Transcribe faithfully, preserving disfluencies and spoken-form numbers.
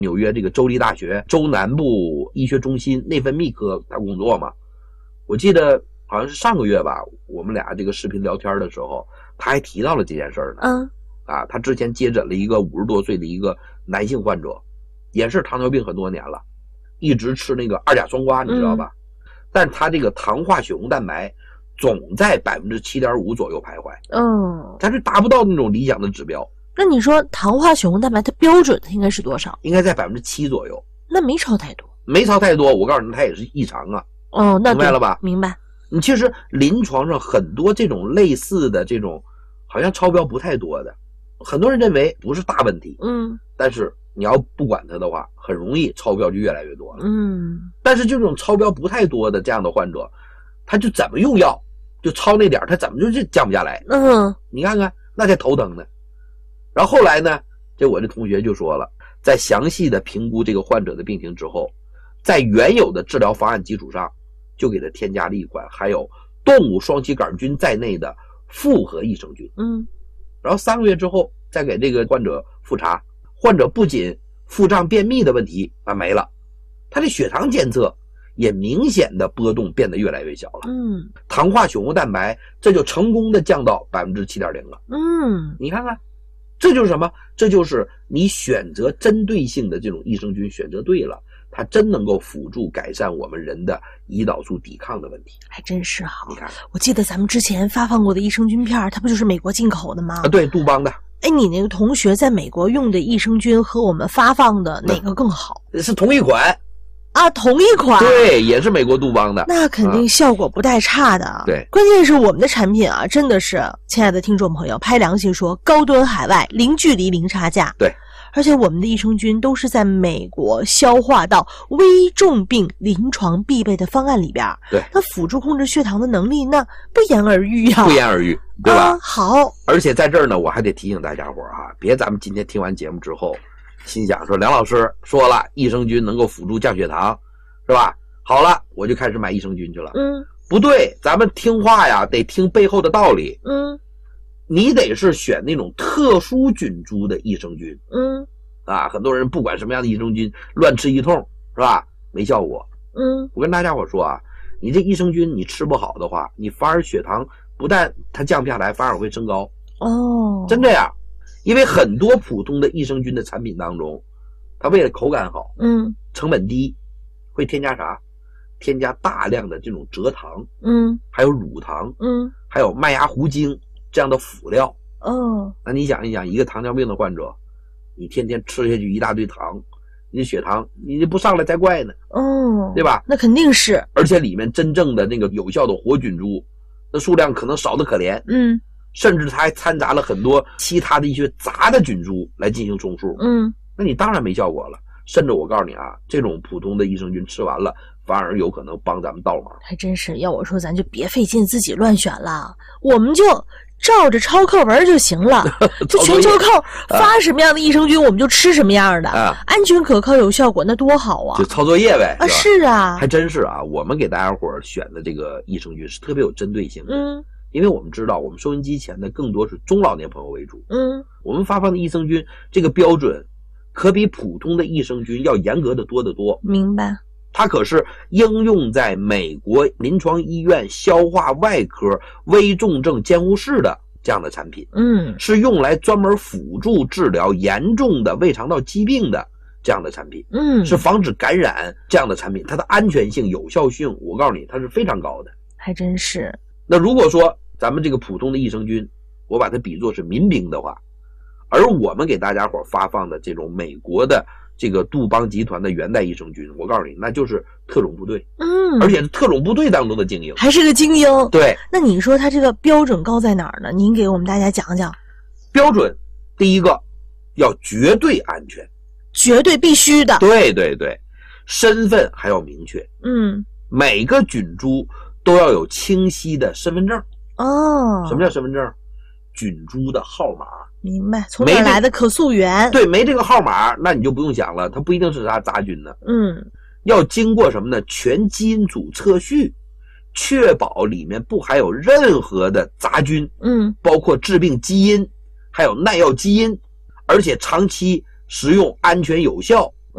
纽约这个州立大学州南部医学中心内分泌科他工作嘛。我记得好像是上个月吧，我们俩这个视频聊天的时候，他还提到了这件事儿呢。 嗯， 啊，他之前接诊了一个五十多岁的一个男性患者，也是糖尿病很多年了，一直吃那个二甲双胍，你知道吧？嗯、但他这个糖化血红蛋白总在百分之七点五左右徘徊。 嗯， 他是达不到那种理想的指标。 那你说糖化血红蛋白它标准应该是多少？ 应该在百分之七左右。 那没超太多。 没超太多，我告诉你，它也是异常啊。 哦，那明白了吧？ 明白。 你其实临床上很多这种类似的这种，好像超标不太多的，很多人认为不是大问题。 嗯。 但是你要不管它的话，很容易超标就越来越多了。 嗯。但是这种超标不太多的这样的患者，他就怎么用药，就超那点他怎么就降不下来？ 嗯。 你看看，那才头疼呢。然后后来呢，这我这同学就说了，在详细的评估这个患者的病情之后，在原有的治疗方案基础上，就给他添加了一款含有动物双歧杆菌在内的复合益生菌。 嗯， 然后三个月之后再给这个患者复查，患者不仅腹胀便秘的问题啊没了，他的血糖监测也明显的波动变得越来越小了。 嗯， 糖化血红蛋白这就成功的降到 百分之七点零 了。 嗯， 你看看，这就是什么？这就是你选择针对性的这种益生菌选择对了，它真能够辅助改善我们人的胰岛素抵抗的问题。 还真是好。 你看， 我记得咱们之前发放过的益生菌片，它不就是美国进口的吗？ 啊，对，杜邦的。 哎，你那个同学在美国用的益生菌和我们发放的哪个更好？ 是同一款啊，同一款。 对，也是美国杜邦的。 那肯定效果不带差的。 啊、对， 关键是我们的产品啊，真的是，亲爱的听众朋友，拍良心说，高端海外，零距离，零差价。 对。 而且我们的益生菌都是在美国消化到危重病临床必备的方案里边。 对， 它辅助控制血糖的能力，那不言而喻呀、啊。 不言而喻，对吧？ 啊、好。 而且在这儿呢，我还得提醒大家伙儿哈，别咱们今天听完节目之后，心想说梁老师说了，益生菌能够辅助降血糖，是吧？好了，我就开始买益生菌去了。 嗯， 不对，咱们听话呀，得听背后的道理。 嗯。 你得是选那种特殊菌株的益生菌。 嗯， 啊，很多人不管什么样的益生菌乱吃一通，是吧？没效果。 嗯， 我跟大家伙说啊，你这益生菌你吃不好的话，你反而血糖不但它降不下来，反而会升高。 哦， 真这样。因为很多普通的益生菌的产品当中，它为了口感好， 嗯， 成本低，会添加啥？添加大量的这种蔗糖， 嗯， 还有乳糖， 嗯， 还有麦芽糊精这样的辅料。 哦， 那你想一想，一个糖尿病的患者，你天天吃下去一大堆糖，你的血糖你不上来才怪呢。 哦， 对吧？ 那肯定是。 而且里面真正的那个有效的活菌株，那数量可能少得可怜。 嗯， 甚至它还掺杂了很多其他的一些杂的菌株来进行种树。 嗯， 那你当然没效果了。甚至我告诉你啊，这种普通的益生菌吃完了，反而有可能帮咱们倒忙。 还真是，要我说咱就别费劲自己乱选了，我们就照着抄课文就行了，就全球靠发什么样的益生菌，我们就吃什么样的， 啊、 安全可靠有效果，那多好啊！ 就抄作业呗。 啊，是啊， 还真是啊。我们给大家伙选的这个益生菌是特别有针对性的。 嗯， 因为我们知道，我们收音机前的更多是中老年朋友为主。 嗯， 我们发放的益生菌这个标准，可比普通的益生菌要严格的多得多。 明白。 它可是应用在美国临床医院消化外科危重症监护室的这样的产品。 嗯， 是用来专门辅助治疗严重的胃肠道疾病的这样的产品。 嗯， 是防止感染这样的产品，它的安全性、有效性，我告诉你，它是非常高的。 还真是。 那如果说咱们这个普通的益生菌，我把它比作是民兵的话，而我们给大家伙发放的这种美国的这个杜邦集团的元代益生菌，我告诉你，那就是特种部队。 嗯， 而且是特种部队当中的精英， 还是个精英。 对。 那你说它这个标准高在哪儿呢？您给我们大家讲讲。 标准第一个要绝对安全， 绝对必须的。 对对对，身份还要明确。 嗯， 每个菌株都要有清晰的身份证。 哦， 什么叫身份证？菌株的号码。 明白，从哪儿来的可溯源？ 对，没这个号码，那你就不用想了，它不一定是啥杂菌呢。 嗯， 要经过什么呢？全基因组测序，确保里面不含有任何的杂菌。 嗯， 包括致病基因，还有耐药基因，而且长期食用安全有效，